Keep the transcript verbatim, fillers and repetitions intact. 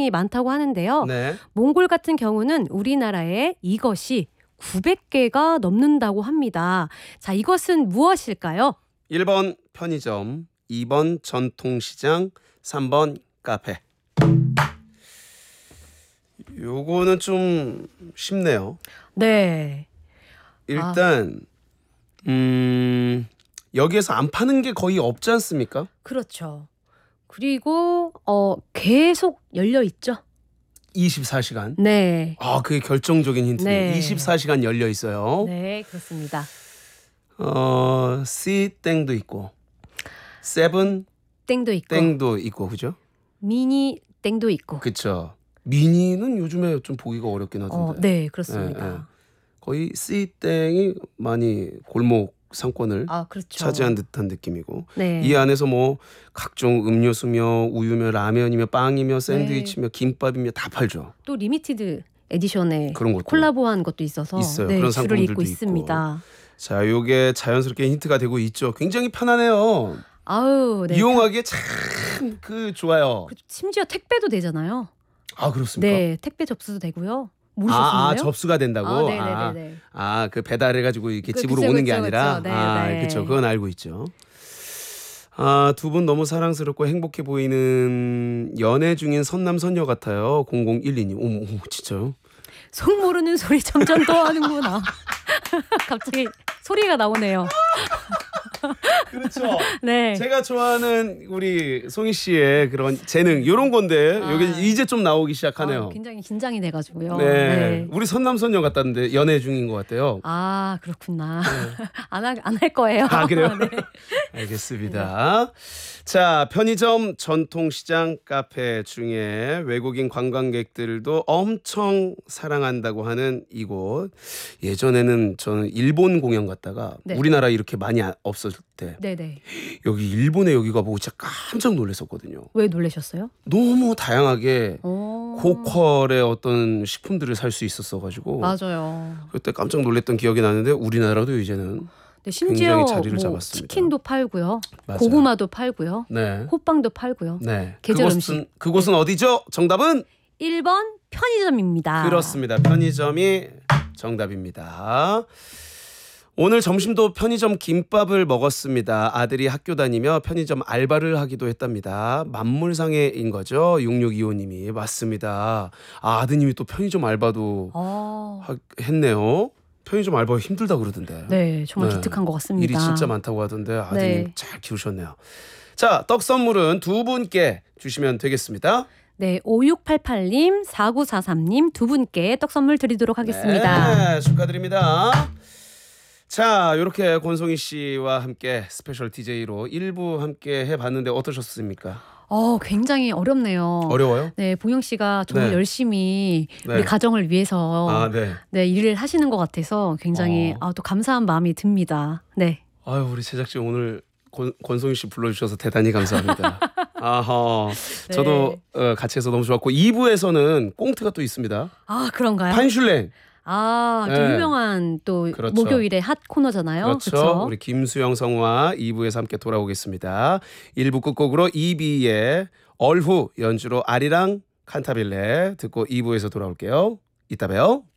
굉장히 많다고 하는데요. 네. 몽골 같은 경우는 우리나라에 이것이 구백 개가 넘는다고 합니다. 자, 이것은 무엇일까요? 일 번 편의점, 이 번 전통시장, 삼 번 카페. 요거는 좀 쉽네요. 네. 일단 음, 여기에서 안 파는 게 거의 없지 않습니까? 그렇죠. 그리고 어, 계속 열려 있죠. 이십사 시간. 네. 아, 그게 결정적인 힌트네요. 네. 이십사 시간 열려 있어요. 네, 그렇습니다. 어, C 땡도 있고, 세븐 땡도 있고, 땡도 있고, 그죠? 미니 땡도 있고. 그쵸. 미니는 요즘에 좀 보기가 어렵긴 하던데. 어, 네, 그렇습니다. 예, 예. 거의 C 땡이 많이 골목 상권을 아, 그렇죠. 차지한 듯한 느낌이고, 네. 이 안에서 뭐 각종 음료수며 우유며 라면이며 빵이며 샌드위치며 김밥이며 다 팔죠. 또 리미티드 에디션에 그런 것도 콜라보한 것도 있어서 있어요. 네, 그런 줄을 상품들도 잇고 있고. 있습니다. 자, 요게 자연스럽게 힌트가 되고 있죠. 굉장히 편하네요. 아우, 네. 이용하기에 참 그 좋아요. 그- 심지어 택배도 되잖아요. 아, 그렇습니까? 네, 택배 접수도 되고요. 모르셨나요? 아, 아, 접수가 된다고? 아, 네네네네. 아, 그 배달해가지고 이렇게 그, 집으로 그쵸, 오는 게 그쵸, 아니라? 그쵸. 네, 아, 네. 그쵸. 그건 알고 있죠. 아, 두 분 너무 사랑스럽고 행복해 보이는 연애 중인 선남 선녀 같아요. 공공일이 님. 어머, 어머, 진짜요? 속 모르는 소리 점점 더 하는구나. 갑자기 소리가 나오네요. 그렇죠. 네. 제가 좋아하는 우리 송희 씨의 그런 재능 이런 건데 아. 여기 이제 좀 나오기 시작하네요. 아, 굉장히 긴장이 돼가지고요. 네. 네. 우리 선남 선녀 같다는데 연애 중인 것 같아요. 아, 그렇구나. 안 할 안 할 거예요. 아, 그래요? 네. 알겠습니다. 자, 편의점, 전통시장, 카페 중에 외국인 관광객들도 엄청 사랑한다고 하는 이곳. 예전에는 저는 일본 공연 갔다가 네. 우리나라 이렇게 많이 아- 없었을 때 네네. 여기 일본에 여기 가보고 진짜 깜짝 놀랐었거든요. 왜 놀라셨어요? 너무 다양하게 오. 고퀄의 어떤 식품들을 살 수 있었어가지고 맞아요. 그때 깜짝 놀랐던 기억이 나는데 우리나라도 이제는 네, 심지어 굉장히 자리를 뭐 잡았습니다. 치킨도 팔고요. 맞아요. 고구마도 팔고요. 네. 호빵도 팔고요. 네. 계절 그곳은, 음식. 그곳은 어디죠? 정답은? 일 번 편의점입니다. 그렇습니다. 편의점이 정답입니다. 오늘 점심도 편의점 김밥을 먹었습니다. 아들이 학교 다니며 편의점 알바를 하기도 했답니다. 만물상회인 거죠. 육육이오 님이. 맞습니다. 아, 아드님이 또 편의점 알바도 어. 하, 했네요. 편의점 알바 힘들다 그러던데. 네, 정말 네. 기특한 것 같습니다. 일이 진짜 많다고 하던데 아드님 네. 잘 키우셨네요. 자, 떡 선물은 두 분께 주시면 되겠습니다. 네, 오육팔팔 님, 사구사삼 님 두 분께 떡 선물 드리도록 하겠습니다. 네, 축하드립니다. 자, 이렇게 권송희 씨와 함께 스페셜 디제이로 일부 함께 해봤는데 어떠셨습니까? 어, 굉장히 어렵네요. 어려워요? 네, 보영 씨가 정말 네. 열심히 네. 우리 가정을 위해서 아, 네. 네, 일을 하시는 것 같아서 굉장히 어. 아, 또 감사한 마음이 듭니다. 네. 아유, 우리 제작진 오늘 권, 권송희 씨 불러주셔서 대단히 감사합니다. 아하. 네. 저도 어, 같이 해서 너무 좋았고 이 부에서는 꽁트가 또 있습니다. 아, 그런가요? 판슐랭. 아, 또 네. 유명한 또 그렇죠. 목요일의 핫 코너잖아요. 그렇죠. 그렇죠? 우리 김수영 성우와 이 부에서 함께 돌아오겠습니다. 일 부 끝곡으로 이비의 얼후 연주로 아리랑 칸타빌레 듣고 이 부에서 돌아올게요. 이따 봬요.